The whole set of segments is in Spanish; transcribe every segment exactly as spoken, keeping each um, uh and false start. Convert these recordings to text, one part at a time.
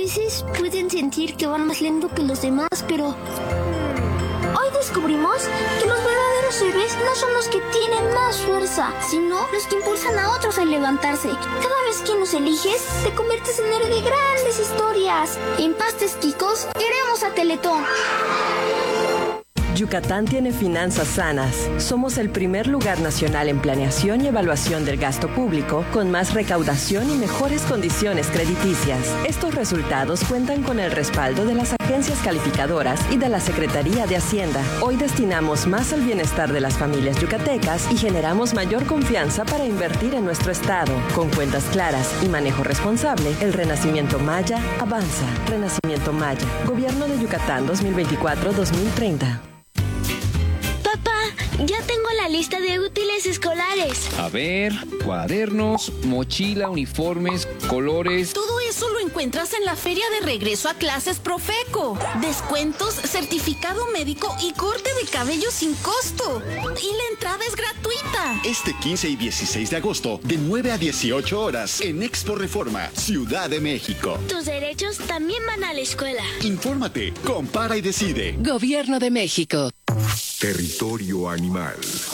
veces pueden sentir que van más lento que los demás, pero hoy descubrimos que los verdaderos héroes no son los que tienen más fuerza, sino los que impulsan a otros a levantarse. Cada vez que nos eliges, te conviertes en héroe de grandes historias. En Pastes Quicos, queremos a Teletón. Yucatán tiene finanzas sanas. Somos el primer lugar nacional en planeación y evaluación del gasto público, con más recaudación y mejores condiciones crediticias. Estos resultados cuentan con el respaldo de las agencias calificadoras y de la Secretaría de Hacienda. Hoy destinamos más al bienestar de las familias yucatecas y generamos mayor confianza para invertir en nuestro estado. Con cuentas claras y manejo responsable, el Renacimiento Maya avanza. Renacimiento Maya. Gobierno de Yucatán dos mil veinticuatro a dos mil treinta. Ya tengo la lista de útiles escolares. A ver, cuadernos, mochila, uniformes, colores. Todo eso lo encuentras en la feria de regreso a clases Profeco. Descuentos, certificado médico y corte de cabello sin costo. Y la entrada es gratuita. Este quince y dieciséis de agosto, de nueve a dieciocho horas, en Expo Reforma, Ciudad de México. Tus derechos también van a la escuela. Infórmate, compara y decide. Gobierno de México. Territorio animal.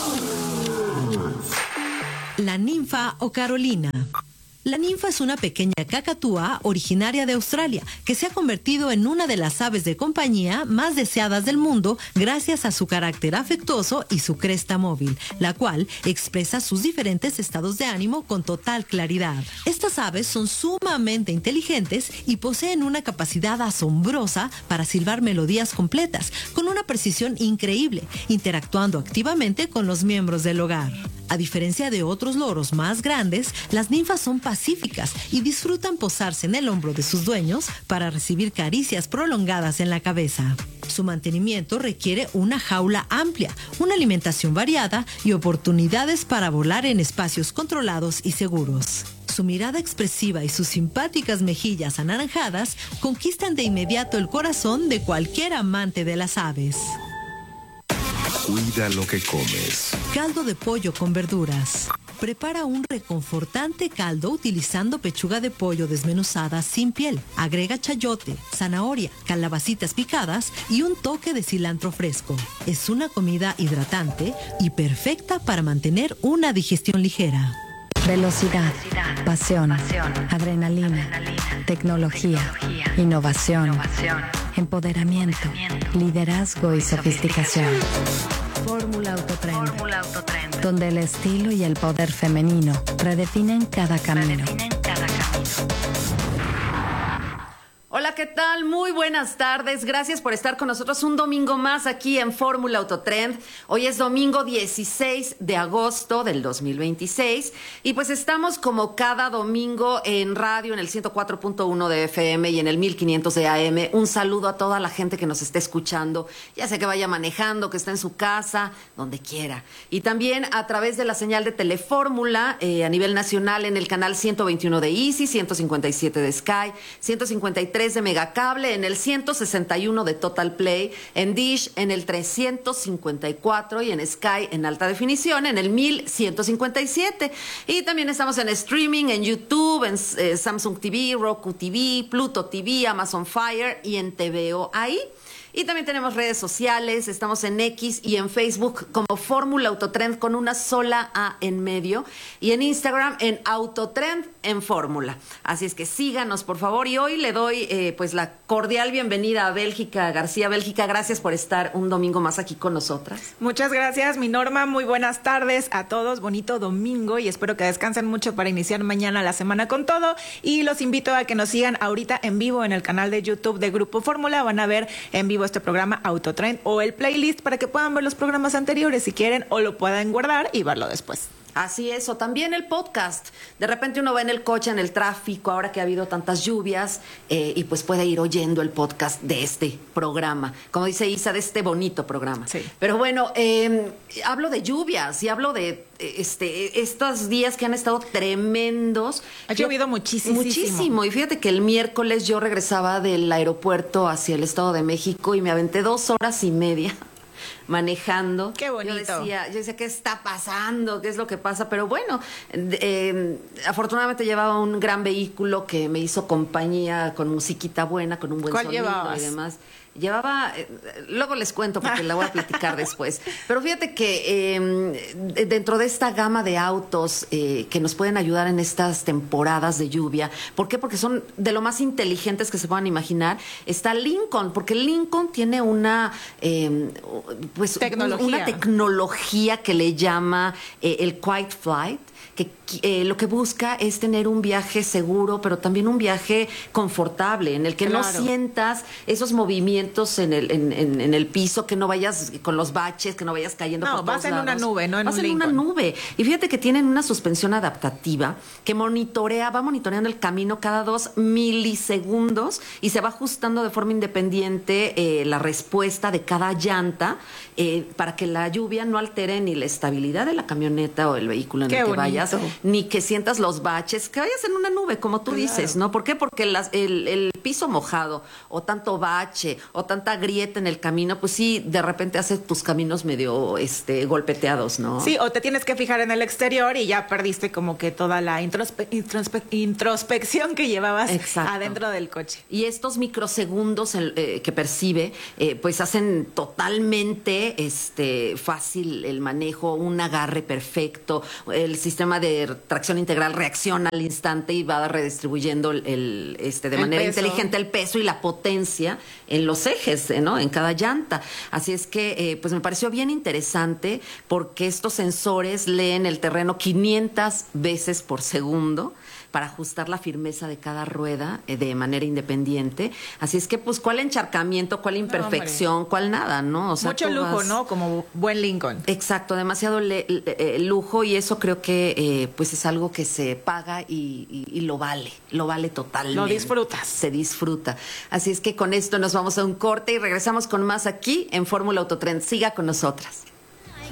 La ninfa o Carolina. La ninfa es una pequeña cacatúa originaria de Australia que se ha convertido en una de las aves de compañía más deseadas del mundo gracias a su carácter afectuoso y su cresta móvil, la cual expresa sus diferentes estados de ánimo con total claridad. Estas aves son sumamente inteligentes y poseen una capacidad asombrosa para silbar melodías completas con una precisión increíble, interactuando activamente con los miembros del hogar. A diferencia de otros loros más grandes, las ninfas son pacíficas y disfrutan posarse en el hombro de sus dueños para recibir caricias prolongadas en la cabeza. Su mantenimiento requiere una jaula amplia, una alimentación variada y oportunidades para volar en espacios controlados y seguros. Su mirada expresiva y sus simpáticas mejillas anaranjadas conquistan de inmediato el corazón de cualquier amante de las aves. Cuida lo que comes. Caldo de pollo con verduras. Prepara un reconfortante caldo utilizando pechuga de pollo desmenuzada sin piel. Agrega chayote, zanahoria, calabacitas picadas y un toque de cilantro fresco. Es una comida hidratante y perfecta para mantener una digestión ligera. Velocidad, pasión, adrenalina, tecnología, innovación, empoderamiento, liderazgo y sofisticación. Fórmula Autotrend, donde el estilo y el poder femenino redefinen cada camino. Hola, ¿qué tal? Muy buenas tardes. Gracias por estar con nosotros un domingo más aquí en Fórmula Autotrend. Hoy es domingo dieciséis de agosto del dos mil veintiséis y pues estamos como cada domingo en radio en el ciento cuatro punto uno de F M y en el mil quinientos de A M. Un saludo a toda la gente que nos esté escuchando, ya sea que vaya manejando, que está en su casa, donde quiera. Y también a través de la señal de Telefórmula eh, a nivel nacional en el canal ciento veintiuno de Easy, ciento cincuenta y siete de Sky, ciento cincuenta y tres de Megacable, en el ciento sesenta y uno de Total Play, en Dish en el trescientos cincuenta y cuatro y en Sky en alta definición en el mil ciento cincuenta y siete. Y también estamos en streaming, en YouTube, en eh, Samsung T V, Roku T V, Pluto T V, Amazon Fire y en T V O ahí. Y también tenemos redes sociales, estamos en X y en Facebook como Fórmula Autotrend con una sola A en medio y en Instagram en Autotrend en Fórmula. Así es que síganos, por favor. Y hoy le doy eh, pues la cordial bienvenida a Bélgica García. Bélgica, gracias por estar un domingo más aquí con nosotras. Muchas gracias, mi Norma. Muy buenas tardes a todos. Bonito domingo y espero que descansen mucho para iniciar mañana la semana con todo. Y los invito a que nos sigan ahorita en vivo en el canal de YouTube de Grupo Fórmula. Van a ver en vivo este programa Autotrend o el playlist para que puedan ver los programas anteriores si quieren o lo puedan guardar y verlo después. Así es, o también el podcast. De repente uno va en el coche, en el tráfico, ahora que ha habido tantas lluvias, eh, y pues puede ir oyendo el podcast de este programa, como dice Isa, de este bonito programa. Sí. Pero bueno, eh, hablo de lluvias y hablo de este estos días que han estado tremendos. Ha llovido muchísimo. Muchísimo. Y fíjate que el miércoles yo regresaba del aeropuerto hacia el Estado de México y me aventé dos horas y media manejando. Qué bonito. Yo decía, yo decía, ¿qué está pasando? ¿Qué es lo que pasa? Pero bueno, eh, afortunadamente llevaba un gran vehículo que me hizo compañía con musiquita buena, con un buen ¿Cuál sonido llevabas? y demás. Llevaba, eh, luego les cuento porque la voy a platicar después, pero fíjate que eh, dentro de esta gama de autos eh, que nos pueden ayudar en estas temporadas de lluvia, ¿por qué? Porque son de lo más inteligentes que se puedan imaginar, está Lincoln, porque Lincoln tiene una, eh, pues, Tecnología. una tecnología que le llama eh, el Quiet Flight, que eh, lo que busca es tener un viaje seguro, pero también un viaje confortable, en el que Claro. no sientas esos movimientos en el, en, en, en el piso, que no vayas con los baches, que no vayas cayendo No, por vas todos en una lados. nube, no en vas un en una Lincoln. nube. Y fíjate que tienen una suspensión adaptativa que monitorea, va monitoreando el camino cada dos milisegundos y se va ajustando de forma independiente eh, la respuesta de cada llanta eh, para que la lluvia no altere ni la estabilidad de la camioneta o el vehículo en Qué el que bonito. vayas, ni que sientas los baches, que vayas en una nube, como tú Claro. dices, ¿no? ¿Por qué? Porque las- el, el piso mojado o tanto bache o tanta grieta en el camino, pues sí, de repente hace tus caminos medio este, golpeteados, ¿no? Sí, o te tienes que fijar en el exterior y ya perdiste como que toda la introspe- introspe- introspección que llevabas Exacto. adentro del coche. Y estos microsegundos el, eh, que percibe, eh, pues hacen totalmente este, fácil el manejo, un agarre perfecto. El sistema de tracción integral reacciona al instante y va redistribuyendo el, el, este, de El manera peso. inteligente el peso y la potencia en los ejes, eh, ¿no? En cada llanta. Así es que, eh, pues me pareció bien interesante porque estos sensores leen el terreno quinientas veces por segundo para ajustar la firmeza de cada rueda eh, de manera independiente. Así es que, pues, ¿cuál encharcamiento, cuál imperfección, cuál nada, ¿no? O sea, Mucho tú lujo, vas- ¿no? Como buen Lincoln. Exacto, demasiado le- le- eh, lujo y eso creo que eh, pues es algo que se paga y, y- y lo vale, lo vale totalmente. Lo disfrutas. Se disfruta. Así es que con esto nos vamos a un corte y regresamos con más aquí en Fórmula Autotrend. Siga con nosotras.